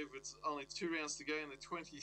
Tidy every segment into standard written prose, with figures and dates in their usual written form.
believe it's only 2 rounds to go in the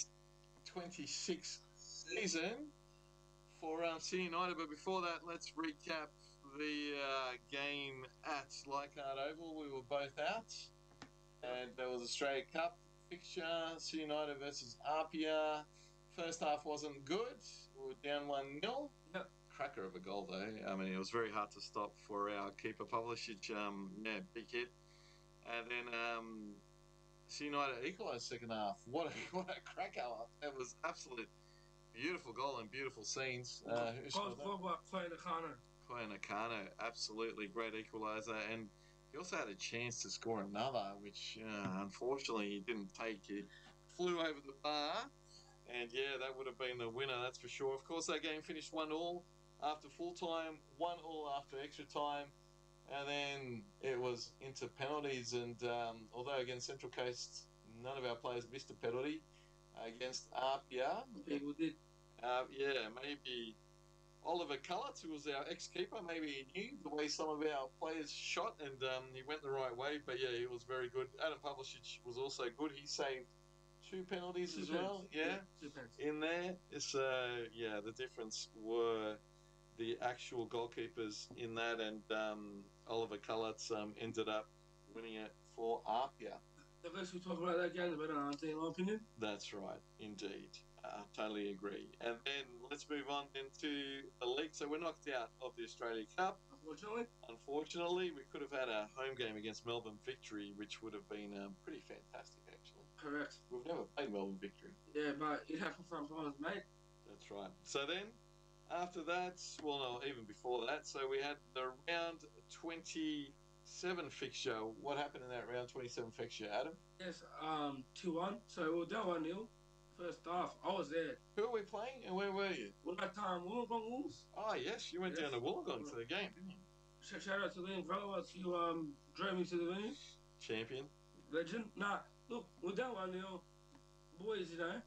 2026 season for Sydney United. But before that, let's recap the game at Leichhardt Oval. We were both out, and there was Australia Cup fixture, Sydney United versus Apia. First half wasn't good. We were down 1-0. Yep. Cracker of a goal, though. I mean, it was very hard to stop for our keeper, Pavlicic. Big hit. And then Sydney United equalised second half. What a cracker. That was absolute beautiful goal and beautiful scenes. Who scored that? Koya Nakano, absolutely great equaliser. And he also had a chance to score another, which unfortunately he didn't take. It flew over the bar. And yeah, that would have been the winner, that's for sure. Of course, that game finished 1-1 after full time, 1-1 after extra time. And then it was into penalties, and although against Central Coast, none of our players missed a penalty against Apia. People did. Maybe Oliver Cullitz, who was our ex-keeper, maybe he knew the way some of our players shot, and he went the right way. But yeah, he was very good. Adam Pavlicic was also good. He saved 2 penalties as well. Yeah, 2 penalties in there. So the difference were the actual goalkeepers in that, and Oliver Cullitz ended up winning it for Apia. The less we talk about that game, the better, aren't they, in my opinion? That's right, indeed. Totally agree. And then let's move on into the league. So we're knocked out of the Australia Cup. Unfortunately, we could have had a home game against Melbourne Victory, which would have been pretty fantastic, actually. Correct. We've never played Melbourne Victory. Yeah, but it happens sometimes, mate. That's right. So then, after that, well, no, even before that, so we had the round 27 fixture. What happened in that round 27 fixture, Adam? Yes, 2-1. So we were down 1-0. First half, I was there. Who were we playing and where were you? Well, that time, Wollongong Wolves. Oh, yes, you went down to Wollongong to the game, didn't you? Shout out to Liam Grower, who drove me to the venue. Champion. Legend. Nah, look, we're down 1-0. Boys,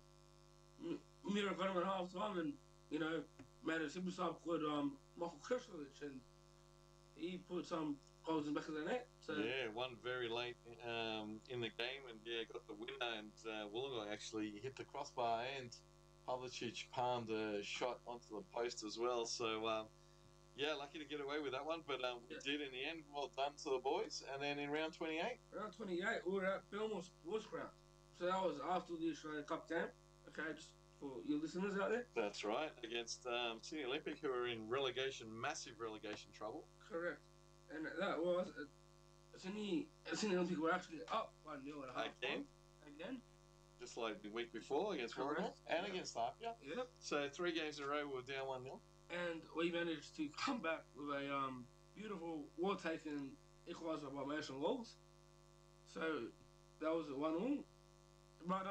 Mira got him at half time and, made a simple sub called Michael Krishnovich, and he put some goals in the back of the net. So yeah, one very late in the game, and got the winner. And Wollongong actually hit the crossbar, and Pavlicic palmed a shot onto the post as well. So lucky to get away with that one, but we did in the end. Well done to the boys. And then in round 28, we were at Belmore Sports Ground. So that was after the Australia Cup game. Okay, just for your listeners out there. That's right, against Sydney Olympic, who are in massive relegation trouble. Correct. And that was Sydney Olympic were actually up 1-0 at half time. Again. Just like the week before against Warrior and against Apia. Yep. So 3 games in a row we were down 1-0. And we managed to come back with a beautiful wall-taken equaliser by Mason Walls. So that was a 1-1. But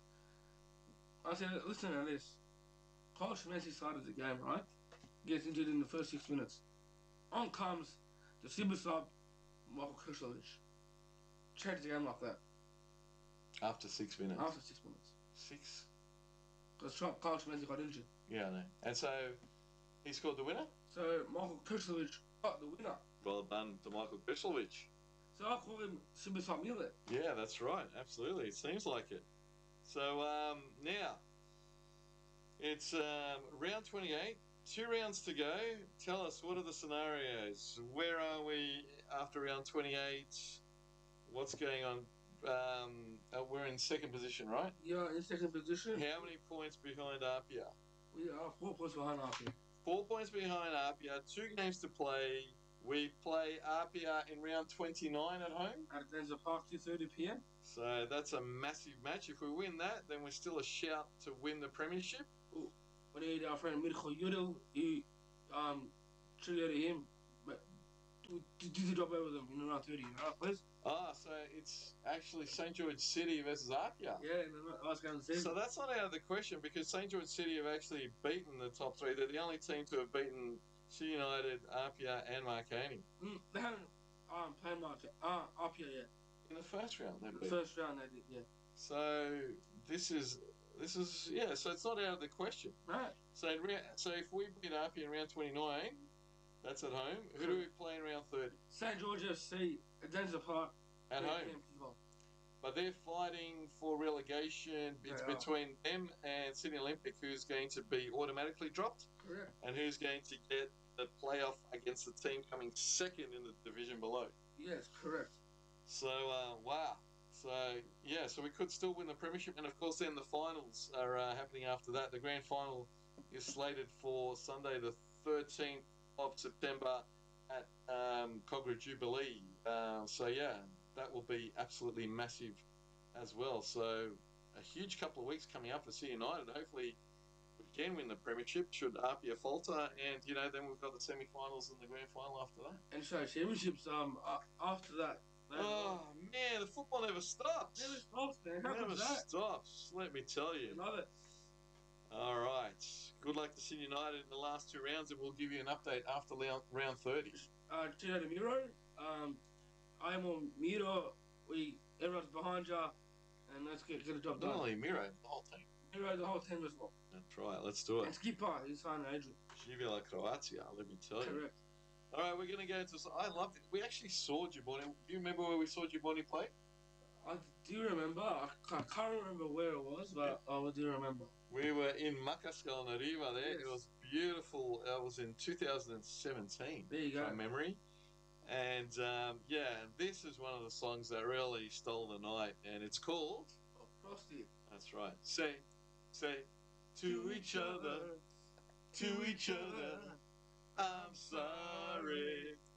I said, listen to this. Kyle Shumensi started the game, right? Gets injured in the first 6 minutes. On comes the super sub, Michael Krishnovich. Changed the game like that. After 6 minutes? After 6 minutes. 6? Because Kyle Shumensi got injured. Yeah, I know. And so he scored the winner? So Michael Krishnovich got the winner. Well done to Michael Krishnovich. So I call him Super Sub Miller. Yeah, that's right. Absolutely. It seems like it. So now, it's round 28, 2 rounds to go. Tell us, what are the scenarios? Where are we after round 28? What's going on? We're in second position, right? Yeah, in second position. How many points behind Apia? We are 4 points behind Apia. 4 points behind Apia, 2 games to play. We play Apia in round 29 at home. At Denver Park, 2:30 p.m. So that's a massive match. If we win that, then we're still a shout to win the premiership. We need our friend Mirko Yudel. You triggered him, but do the job over them in round 30, right, please? So it's actually St. George City versus Apia. Yeah, I was going to say. So that's not out of the question, because St. George City have actually beaten the top 3. They're the only team to have beaten Sydney United, Apia, and Marconi. They haven't played Apia yet. In the first round, they beat. The first round they did, yeah. So this is so it's not out of the question. Right. So if we beat Apia in round 29, that's at home. Who do we play in round 30? St. George FC at Denver Park. At home. but they're fighting for relegation. It's They are. between them and Sydney Olympic, who's going to be automatically dropped Correct. and who's going to get the playoff against the team coming second in the division below. Yes, correct. So, wow. So, yeah, so we could still win the premiership. And, of course, then the finals are happening after that. The grand final is slated for Sunday, the 13th of September at Cogra Jubilee. So, yeah, that will be absolutely massive as well. So, a huge couple of weeks coming up for Sea United. Hopefully, we can win the premiership should Apia falter. And, you know, then we've got the semi-finals and the grand final after that. And so championships after that. Oh, man, the football never stops. Never stops, man. How Never was that? stops, let me tell you. Love it. All right. Good luck to Sydney United in the last two rounds, and we'll give you an update after round 30. Gino De Miro. I am on Miro. Everyone's behind you, and let's get a job Not done. only Miro, the whole team. Miro, the whole team as well. That's right, let's do And it. skipper, he's signed Adrian. Živela Croatia, let me tell you. Correct. All right, we're going to go to... I loved it. We actually saw Djibouti. Do you remember where we saw Djibouti play? I do remember. I can't remember where it was, but I do remember. We were in Makaskal Nariva there. Yes. It was beautiful. It was in 2017, There you go. from memory. And, yeah, this is one of the songs that really stole the night, and it's called... Oh, Frosty. That's right. Say, to each other, I'm sorry.